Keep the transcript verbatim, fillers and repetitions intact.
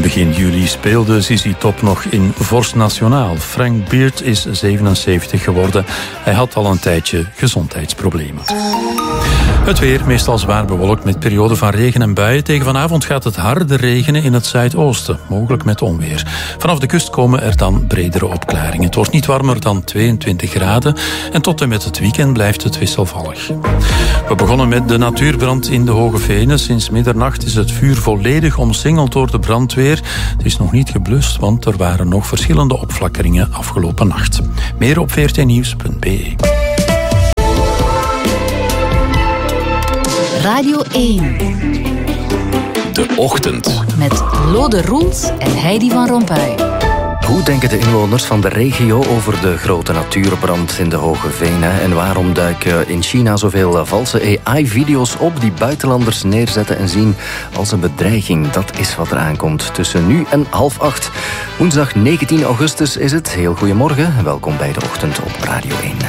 Begin juli speelde Zizi Top nog in Vorst Nationaal. Frank Beard is zevenenzeventig geworden. Hij had al een tijdje gezondheidsproblemen. Het weer, meestal zwaar bewolkt met perioden van regen en buien. Tegen vanavond gaat het harder regenen in het zuidoosten, mogelijk met onweer. Vanaf de kust komen er dan bredere opklaringen. Het wordt niet warmer dan tweeëntwintig graden en tot en met het weekend blijft het wisselvallig. We begonnen met de natuurbrand in de Hoge Venen. Sinds middernacht is het vuur volledig omsingeld door de brandweer. Het is nog niet geblust, want er waren nog verschillende opflakkeringen afgelopen nacht. Meer op v r t nieuws punt b e. Radio één. De Ochtend. Met Lode Roels en Heidi van Rompuy. Hoe denken de inwoners van de regio over de grote natuurbrand in de Hoge Venen? En waarom duiken in China zoveel valse A I-video's op die buitenlanders neerzetten en zien als een bedreiging? Dat is wat er aankomt tussen nu en half acht. Woensdag negentien augustus is het. Heel goedemorgen en welkom bij De Ochtend op Radio één.